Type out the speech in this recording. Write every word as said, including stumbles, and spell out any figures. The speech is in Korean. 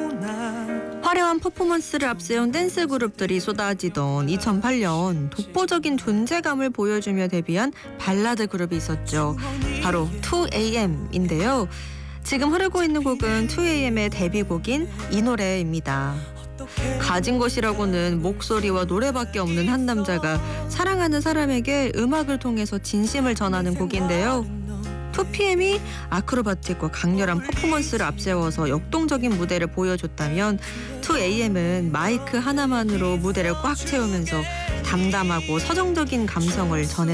화려한 퍼포먼스를 앞세운 댄스 그룹들이 쏟아지던 이천팔 년 독보적인 존재감을 보여주며 데뷔한 발라드 그룹이 있었죠. 바로 투 에이엠인데요. 지금 흐르고 있는 곡은 투 에이엠의 데뷔곡인 이 노래입니다. 가진 것이라고는 목소리와 노래밖에 없는 한 남자가 사랑하는 사람에게 음악을 통해서 진심을 전하는 곡인데요. 투피엠이 아크로바틱과 강렬한 퍼포먼스를 앞세워서 역동적인 무대를 보여줬다면 투 에이엠은 마이크 하나만으로 무대를 꽉 채우면서 담담하고 서정적인 감성을 전해